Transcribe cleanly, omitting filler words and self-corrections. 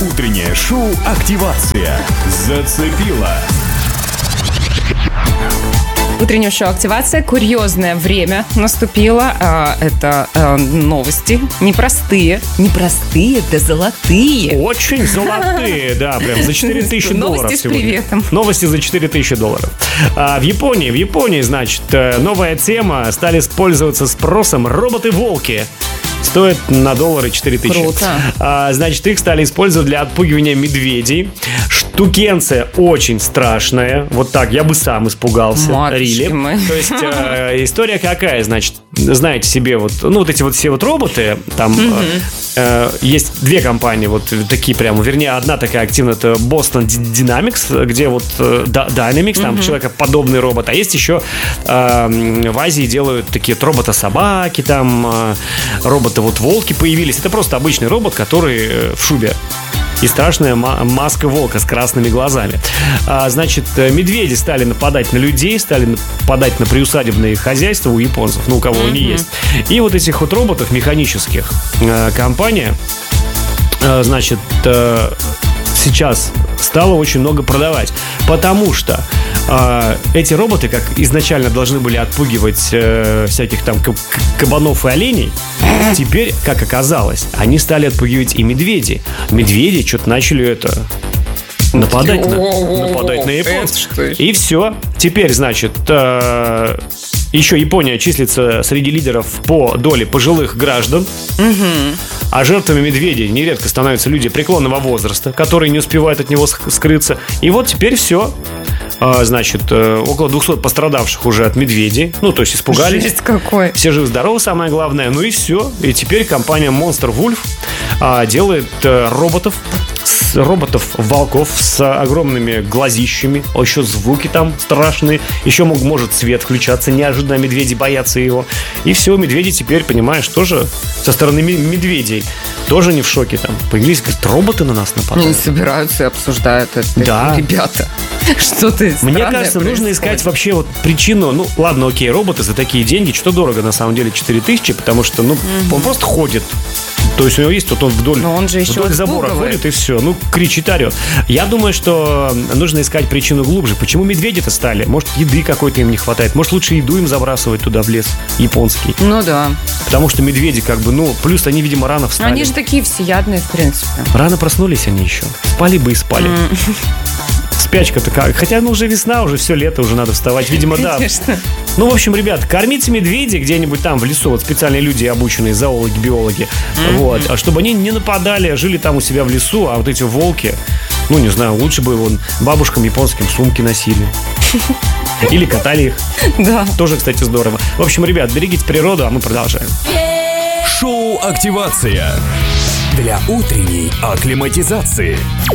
Утреннее шоу «Активация» зацепило. Утреннее шоу «Активация». Курьезное время наступило. Это новости. Непростые. Непростые, да золотые. Очень золотые, да, прям за 4000 долларов Новости с сегодня. приветом. Новости за 4000 долларов. В Японии, значит, новая тема. Стали пользоваться спросом роботы-волки. Стоят на доллары 4000. Круто. Значит, их стали использовать для отпугивания медведей. Штукенция очень страшная. Вот так, я бы сам испугался. Матушки мои. То есть история какая, значит, знаете себе, вот эти вот все вот роботы, там есть две компании, вот такие прямо, вернее, одна такая активная, это Boston Dynamics, где вот Dynamics, там человекоподобный робот, а есть еще в Азии делают такие вот робота-собаки, там роботы, вот волки появились. Это просто обычный робот, который в шубе. И страшная маска волка с красными глазами. Значит, медведи стали нападать на людей, стали нападать на приусадебные хозяйства у японцев, у кого они есть. И вот этих вот роботов механических компания, значит, сейчас стала очень много продавать. Потому что эти роботы, как изначально должны были отпугивать всяких там кабанов и оленей, теперь, как оказалось, они стали отпугивать и медведей. Медведи что-то начали нападать на японцев. И все. Теперь, значит, еще Япония числится среди лидеров по доле пожилых граждан. А жертвами медведей нередко становятся люди преклонного возраста, которые не успевают от него скрыться. И вот теперь все. Значит, около 200 пострадавших уже от медведей. Ну, то есть испугались. Жесть какой. Все живы-здоровы, самое главное. Ну и все. И теперь компания Monster Wolf делает роботов-волков с огромными глазищами. А еще звуки там страшные. Еще может свет включаться неожиданно, медведи боятся его. И все, медведи теперь, понимаешь, тоже со стороны медведей тоже не в шоке там. Появились, говорят, роботы на нас нападают. Они собираются и обсуждают это. Да. Ребята, что-то мне кажется, нужно искать вообще вот причину. Ну, ладно, окей, роботы за такие деньги, что дорого на самом деле 4000, потому что, он просто ходит. То есть у него есть, вот он вдоль забора ходит и все, кричит, орет. Я думаю, что нужно искать причину глубже. Почему медведи-то стали? Может, еды какой-то им не хватает? Может, лучше еду им забрасывать туда в лес японский? Ну да. Потому что медведи плюс они, видимо, рано встали. Они же такие всеядные, в принципе. Рано проснулись они еще. Спали бы и спали. Спячка такая. Хотя, уже весна, уже все лето, уже надо вставать. Видимо, конечно. Да. В общем, ребят, кормите медведей где-нибудь там в лесу. Вот специальные люди, обученные зоологи, биологи. Вот. А чтобы они не нападали, жили там у себя в лесу, а вот эти волки, не знаю, лучше бы бабушкам японским сумки носили. Или катали их. Да. Тоже, кстати, здорово. В общем, ребят, берегите природу, а мы продолжаем. Шоу «Активация» для утренней акклиматизации.